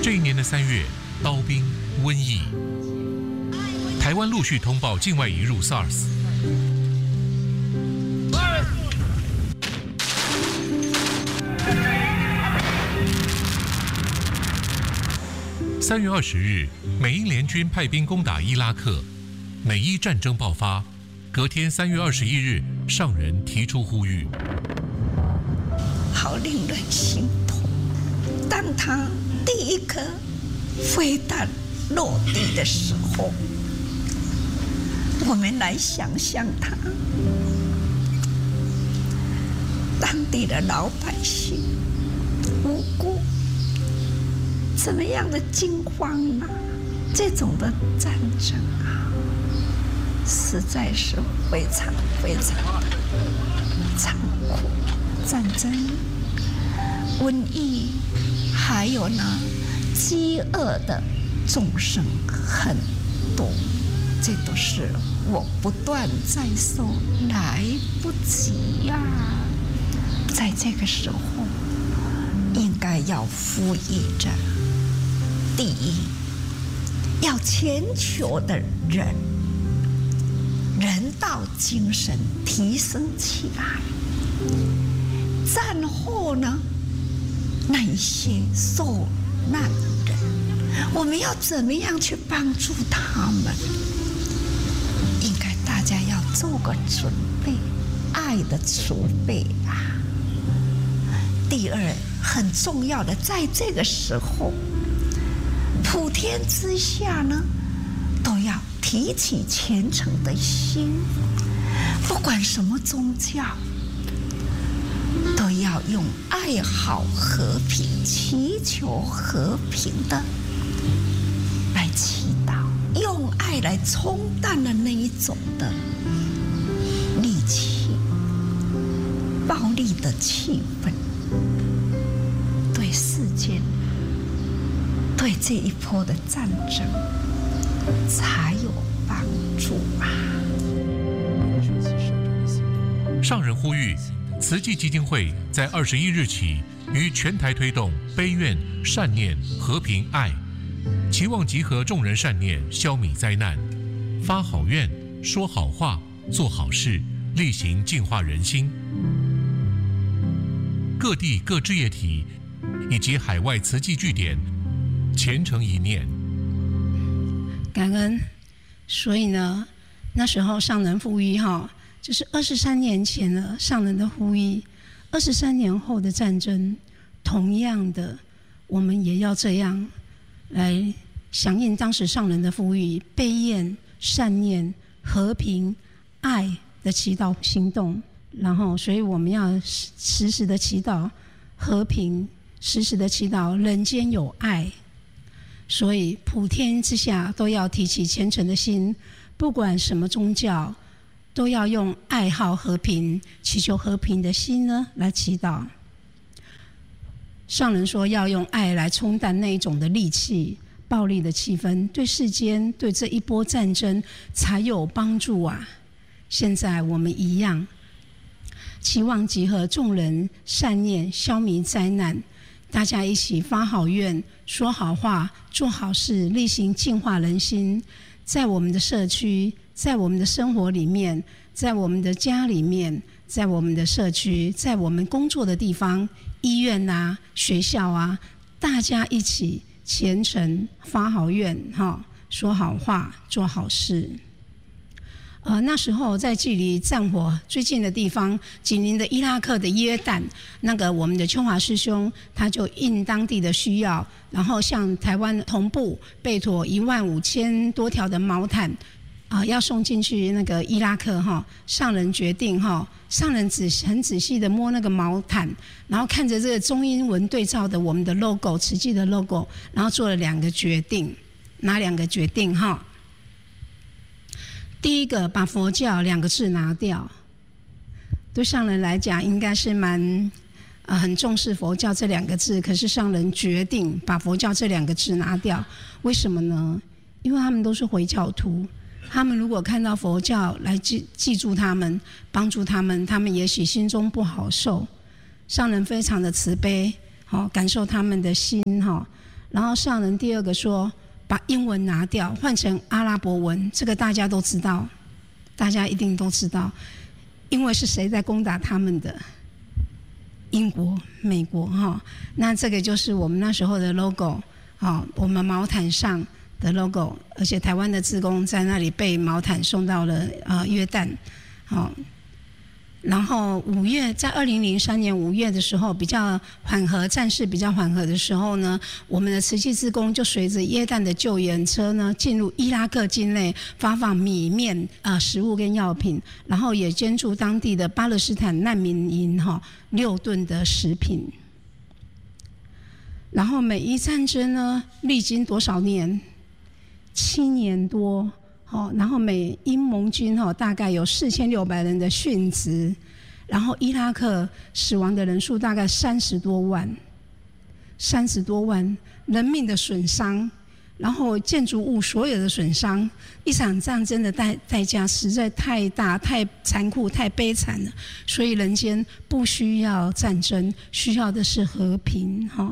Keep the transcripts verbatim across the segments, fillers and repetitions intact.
这一年的三月，刀兵、瘟疫，台湾陆续通报境外移入 SARS。三月二十日，美英联军派兵攻打伊拉克，美伊战争爆发。隔天三月二十一日，上人提出呼吁， 好令人心痛。当他第一颗飞弹落地的时候，我们来想象他当地的老百姓无辜怎么样的惊慌啊！这种的战争啊，实在是非常非常残酷。战争、瘟疫，还有呢，饥饿的众生很多，这都是我不断在说，来不及呀、啊！在这个时候，应该要呼吁着。第一，要全球的人人道精神提升起来。战后呢，那一些受难人，我们要怎么样去帮助他们？应该大家要做个准备，爱的储备啊。第二，很重要的，在这个时候。普天之下呢，都要提起虔诚的心，不管什么宗教，都要用爱好和平、祈求和平的来祈祷，用爱来冲淡了那一种的戾气、暴力的气氛，对世间。对这一波的战争才有帮助啊！ 上人呼吁，慈济基金会在二十一日起于全台推动悲愿、善念、和平、爱，期望集合众人善念，消弭灾难，发好愿，说好话，做好事，力行净化人心。各地各志业体以及海外慈济据点。虔诚一念， 感恩。所以呢，那时候上人呼吁哈，就是二十三年前了，上人的呼吁，二十三年后的战争，同样的，我们也要这样来响应当时上人的呼吁，悲愿、善念、和平、爱的祈祷行动。然后，所以我们要时时的祈祷和平，时时的祈祷人间有爱。所以普天之下都要提起虔诚的心，不管什么宗教，都要用爱好和平、祈求和平的心呢来祈祷。上人说要用爱来冲淡那一种的戾气、暴力的气氛，对世间、对这一波战争才有帮助啊！现在我们一样，期望集合众人善念，消弭灾难。大家一起发好愿，说好话，做好事，力行净化人心。在我们的社区，在我们的生活里面，在我们的家里面，在我们的社区，在我们工作的地方，医院啊、学校啊，大家一起虔诚发好愿，哈，说好话，做好事。呃，那时候在距离战火最近的地方，紧邻的伊拉克的约旦，那个我们的秋华师兄，他就应当地的需要，然后向台湾同步备妥一万五千多条的毛毯，啊、呃，要送进去那个伊拉克哈。上人决定哈，上人仔很仔细的摸那个毛毯，然后看着这个中英文对照的我们的 logo， 慈济的 logo， 然后做了两个决定，哪两个决定哈？第一个，把佛教两个字拿掉。对上人来讲，应该是蛮呃很重视佛教这两个字，可是上人决定把佛教这两个字拿掉。为什么呢？因为他们都是回教徒，他们如果看到佛教来记记住他们，帮助他们，他们也许心中不好受。上人非常的慈悲，好、哦、感受他们的心哈、哦， 然后上人第二个说把英文拿掉，换成阿拉伯文，这个大家都知道，大家一定都知道，因为是谁在攻打他们的？英国、美国哈。那这个就是我们那时候的 logo， 好，我们毛毯上的 logo， 而且台湾的志工在那里被毛毯送到了呃约旦，好。然后五月，在二零零三年五月的时候，比较缓和，战事比较缓和的时候呢，我们的慈济志工就随着约旦的救援车呢，进入伊拉克境内，发放米面呃食物跟药品，然后也捐助当地的巴勒斯坦难民营哈六吨的食品。然后美伊战争呢，历经多少年？七年多。哦，然后美英盟军哦，大概有四千六百人的殉职，然后伊拉克死亡的人数大概三十多万，三十多万人命的损伤，然后建筑物所有的损伤，一场战争的代代价实在太大、太残酷、太悲惨了。所以人间不需要战争，需要的是和平哈。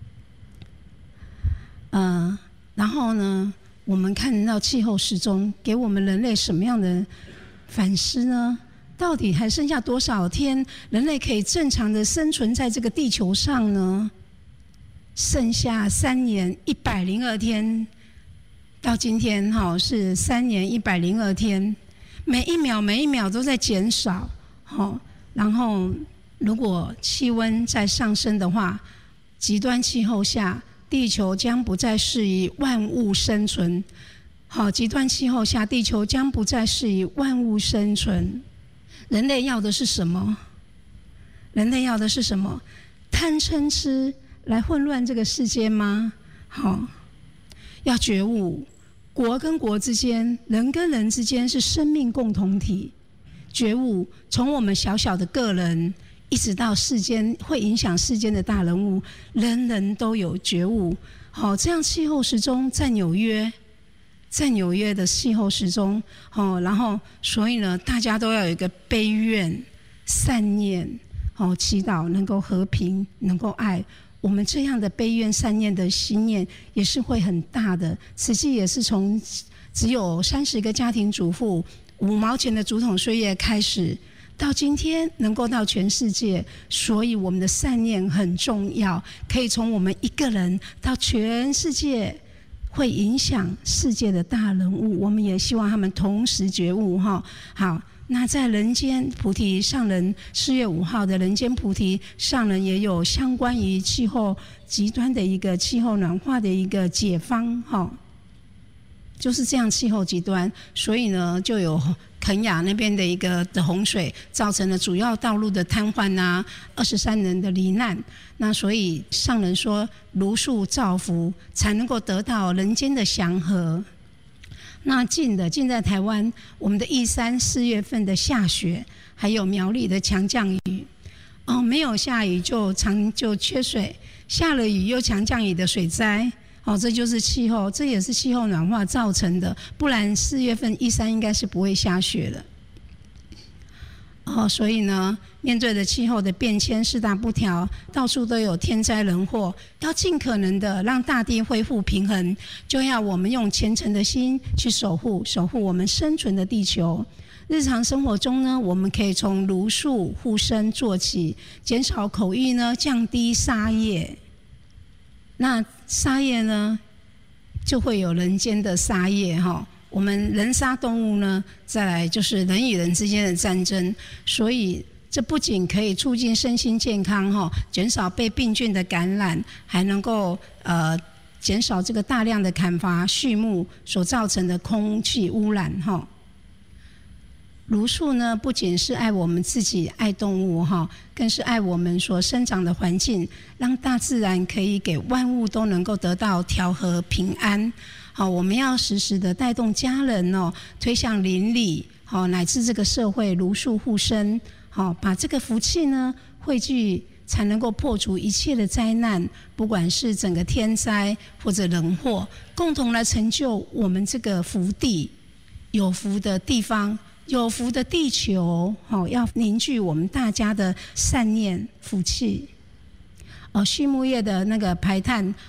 嗯、呃，然后呢？我们看到气候时钟给我们人类什么样的反思呢？到底还剩下多少天人类可以正常的生存在这个地球上呢？剩下三年一百零二天，到今天哈是三年一百零二天，每一秒每一秒都在减少，好，然后如果气温再上升的话，极端气候下。地球将不再适宜万物生存。好，极端气候下，地球将不再适宜万物生存。人类要的是什么？人类要的是什么？贪嗔痴来混乱这个世界吗？好，要觉悟，国跟国之间，人跟人之间是生命共同体。觉悟，从我们小小的个人。一直到世间会影响世间的大人物，人人都有觉悟。好，这样气候时钟在纽约，在纽约的气候时钟，好，然后所以呢，大家都要有一个悲愿、善念，好，祈祷能够和平，能够爱。我们这样的悲愿、善念的心念也是会很大的。慈济也是从只有三十个家庭主妇五毛钱的竹筒岁月开始。到今天能够到全世界，所以我们的善念很重要，可以从我们一个人到全世界，会影响世界的大人物。我们也希望他们同时觉悟哈。好，那在人间菩提上人四月五号的人间菩提上人也有相关于气候极端的一个气候暖化的一个解方哈。就是这样，气候极端，所以呢，就有肯亚那边的一个的洪水，造成了主要道路的瘫痪啊，二十三人的罹难。那所以上人说，如数造福，才能够得到人间的祥和。那近的近在台湾，我们的义山四月份的下雪，还有苗栗的强降雨。哦，没有下雨就常就缺水，下了雨又强降雨的水灾。哦，这就是气候，这也是气候暖化造成的，不然四月份义山应该是不会下雪的。哦，所以呢，面对着气候的变迁，四大不调，到处都有天灾人祸，要尽可能的让大地恢复平衡，就要我们用虔诚的心去守护，守护我们生存的地球。日常生活中呢，我们可以从如数护生做起，减少口欲呢，降低杀业。那杀业呢，就会有人间的杀业哈。我们人杀动物呢，再来就是人与人之间的战争，所以这不仅可以促进身心健康哈，减少被病菌的感染，还能够呃减少这个大量的砍伐畜牧所造成的空气污染哈。如数呢，不仅是爱我们自己、爱动物哈，更是爱我们所生长的环境，让大自然可以给万物都能够得到调和平安。好，我们要时时的带动家人哦，推向邻里，好，乃至这个社会如数护生，好，把这个福气呢汇聚，才能够破除一切的灾难，不管是整个天灾或者人祸，共同来成就我们这个福地，有福的地方。有福的地球，好，要凝聚我们大家的善念福气。呃，畜牧业的那个排碳，